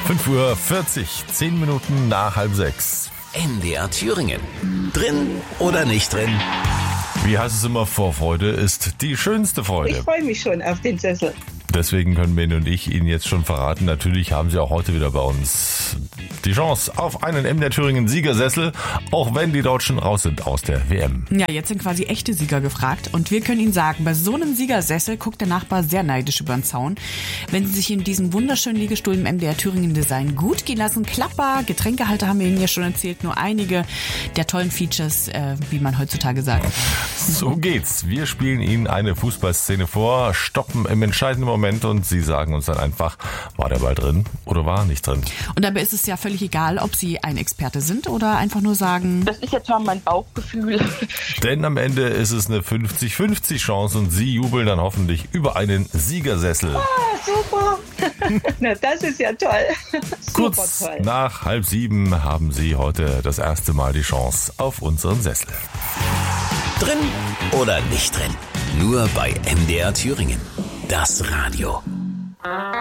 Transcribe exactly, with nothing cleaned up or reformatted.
fünf Uhr vierzig, zehn Minuten nach halb sechs. M D R Thüringen. Drin oder nicht drin? Wie heißt es immer, Vorfreude ist die schönste Freude. Ich freue mich schon auf den Sessel. Deswegen können Benny und ich Ihnen jetzt schon verraten, natürlich haben Sie auch heute wieder bei uns die Chance auf einen M D R Thüringen Siegersessel, auch wenn die Deutschen raus sind aus der W M. Ja, jetzt sind quasi echte Sieger gefragt und wir können Ihnen sagen, bei so einem Siegersessel guckt der Nachbar sehr neidisch über den Zaun. Wenn Sie sich in diesem wunderschönen Liegestuhl im M D R Thüringen Design gut gehen lassen, Klapper, Getränkehalter haben wir Ihnen ja schon erzählt, nur einige der tollen Features, äh, wie man heutzutage sagt. So geht's. Wir spielen Ihnen eine Fußballszene vor, stoppen im entscheidenden Moment und Sie sagen uns dann einfach, war der Ball drin oder war er nicht drin? Und dabei ist es ja völlig egal, ob Sie ein Experte sind oder einfach nur sagen... Das ist jetzt mal mein Bauchgefühl. Denn am Ende ist es eine fünfzig fünfzig Chance und Sie jubeln dann hoffentlich über einen Siegersessel. Ah, super. Na, das ist ja toll. Kurz Super toll. nach halb sieben haben Sie heute das erste Mal die Chance auf unseren Sessel. Drin oder nicht drin? Nur bei M D R Thüringen. Das Radio.